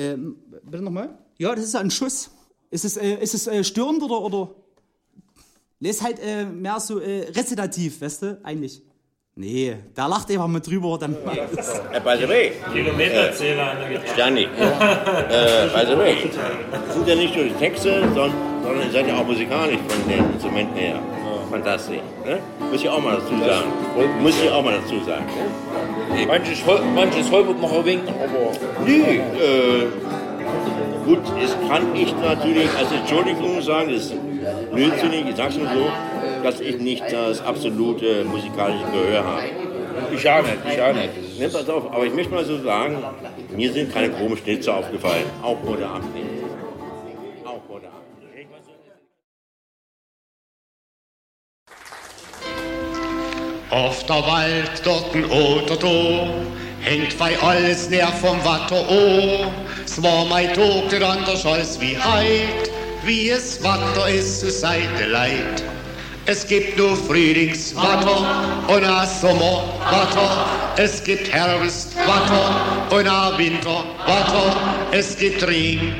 Bitte nochmal? Ja, das ist ein Schuss. Ist es störend oder? Nee, ist halt mehr so rezitativ, weißt du, eigentlich. Nee, da lacht einfach mit drüber. Dann By the way, Kilometerzähler an der Gitarre. Stani, by the way, das sind ja nicht nur die Texte, sondern ihr seid ja auch musikalisch von den Instrumenten her. Fantastisch. Ne? Muss ich auch mal dazu sagen. Ne? Manches Holbert noch erwinken, aber... Nee, gut, es kann ich natürlich als Entschuldigung sagen, das nützt nicht, ich sag's nur so, dass ich nicht das absolute musikalische Gehör habe. Ich auch nicht. Ne, pass auf, aber ich möchte mal so sagen, mir sind keine komischen Schnitze aufgefallen, auch heute Abend nicht. Auf der Wald dorten oder do, hängt bei alles näher vom Watter o. Es war mein Tag, der anders als wie heit, wie es Watter ist, es seid leid. Es gibt nur Frühlingswatter und ein Sommerwatter, es gibt Herbstwatter und ein Winterwatter, es gibt Regen